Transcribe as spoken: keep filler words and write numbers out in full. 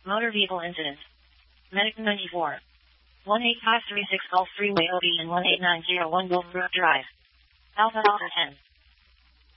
Motor vehicle incident. Medic ninety-four. one eight five three six Gulf Freeway O B and one eight nine zero one Wolfbrook Drive. Alpha Alpha ten.